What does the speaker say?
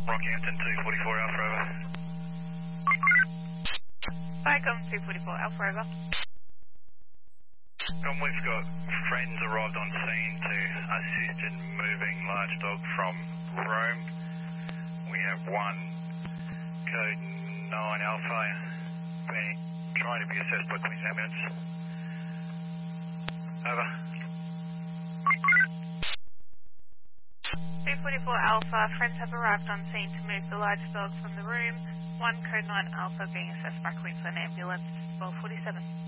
Rockhampton 244 Alpha over. Vicom 244 Alpha over. We've got friends arrived on scene to assist in moving large dog from Rome. We have one code 9 Alpha being trying to be assessed by Queen's Ambulance. Over. 244 Alpha, friends have arrived on scene to move the large dog from the room. One code 9 Alpha being assessed by Queensland Ambulance, 1247.